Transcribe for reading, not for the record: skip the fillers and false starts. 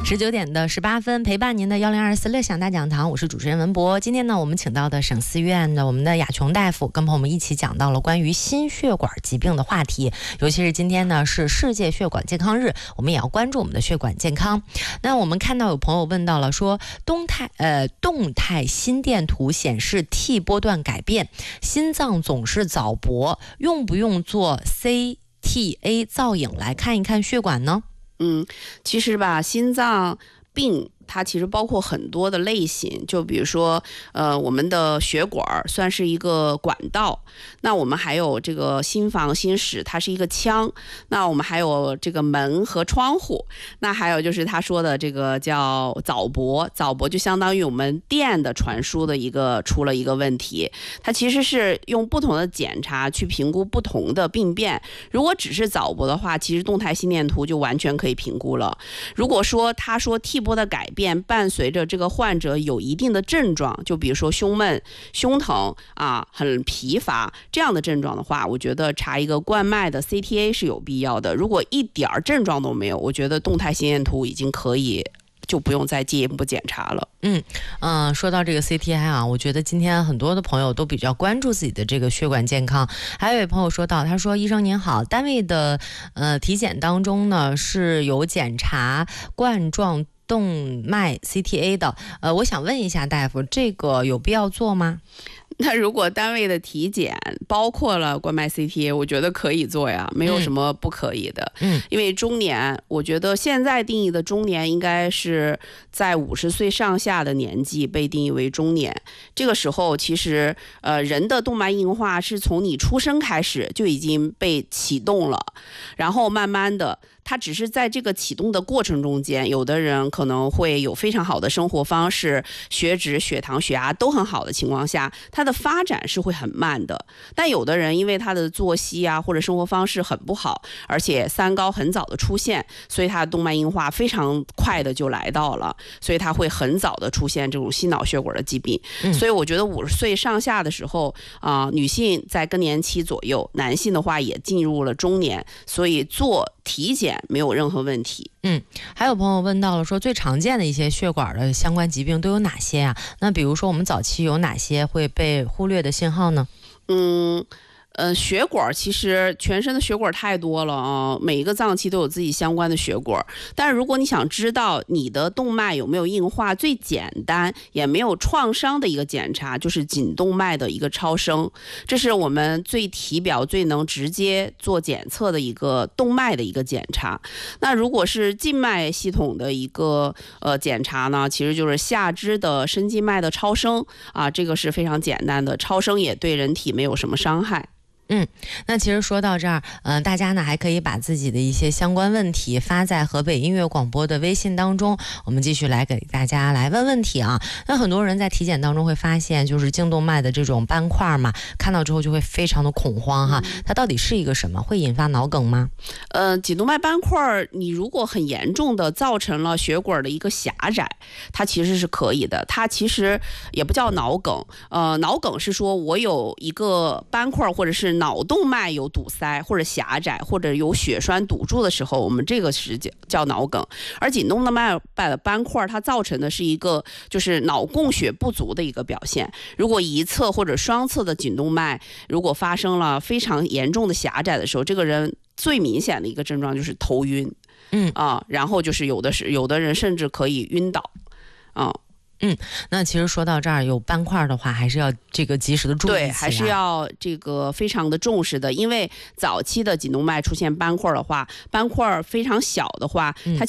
19:18，陪伴您的1024乐享大讲堂，我是主持人文博。今天呢，我们请到的省四院的我们的雅琼大夫，跟朋友们一起讲到了关于心血管疾病的话题。尤其是今天呢是世界血管健康日，我们也要关注我们的血管健康。那我们看到有朋友问到了说，动态心电图显示 T 波段改变，心脏总是早搏，用不用做 CTA 造影来看一看血管呢？ 其实吧，心脏病它其实包括很多的类型，就比如说我们的血管算是一个管道，那我们还有这个心房心室，它是一个腔，那我们还有这个门和窗户，那还有就是他说的这个叫早搏就相当于我们电的传输的出了一个问题，它其实是用不同的检查去评估不同的病变。如果只是早搏的话，其实动态心电图就完全可以评估了。如果说他说 T 波的改变伴随着这个患者有一定的症状，就比如说胸闷、胸疼很疲乏这样的症状的话，我觉得查一个冠脉的 CTA 是有必要的。如果一点症状都没有，我觉得动态心电图已经可以，就不用再进一步检查了。 说到这个 CTI 我觉得今天很多的朋友都比较关注自己的这个血管健康。还有一位朋友说到，他说：“医生您好，单位的体检当中呢是有检查冠状动脉 CTA 的，我想问一下大夫，这个有必要做吗？” 那如果单位的体检包括了冠脉 CTA， 我觉得可以做呀，没有什么不可以的。因为中年，我觉得现在定义的中年应该是在50岁上下的年纪被定义为中年。这个时候其实人的动脉硬化是从你出生开始就已经被启动了，然后慢慢的它只是在这个启动的过程中间，有的人可能会有非常好的生活方式，血脂、血糖、血压都很好的情况下，它的发展是会很慢的。但有的人因为他的作息或者生活方式很不好，而且三高很早的出现，所以他的动脉硬化非常快的就来到了，所以他会很早的出现这种心脑血管的疾病。所以我觉得50岁上下的时候女性在更年期左右，男性的话也进入了中年，所以做体检没有任何问题。 还有朋友问到了说，最常见的一些血管的相关疾病都有哪些啊？那比如说我们早期有哪些会被忽略的信号呢？ 血管其实全身的血管太多了每一个脏器都有自己相关的血管。但是如果你想知道你的动脉有没有硬化，最简单也没有创伤的一个检查就是颈动脉的一个超声，这是我们最体表最能直接做检测的一个动脉的一个检查。那如果是静脉系统的一个检查呢，其实就是下肢的深静脉的超声这个是非常简单的，超声也对人体没有什么伤害。 那其实说到这儿，大家呢还可以把自己的一些相关问题发在河北音乐广播的微信当中，我们继续来给大家来问问题啊。那很多人在体检当中会发现，就是颈动脉的这种斑块嘛，看到之后就会非常的恐慌哈。它到底是一个什么？会引发脑梗吗？ 颈动脉斑块，你如果很严重的造成了血管的一个狭窄，它其实是可以的。它其实也不叫脑梗，脑梗是说我有一个斑块或者是脑动脉有堵塞或者狭窄或者有血栓堵住的时候，我们这个是叫脑梗。而颈动脉的斑块它造成的是一个就是脑供血不足的一个表现。如果一侧或者双侧的颈动脉如果发生了非常严重的狭窄的时候，这个人最明显的一个症状就是头晕然后就是有的人甚至可以晕倒那其实说到这儿，有斑块的话还是要这个及时的注意起来， 对，还是要这个非常的重视的。因为早期的颈动脉出现斑块的话，斑块非常小的话，它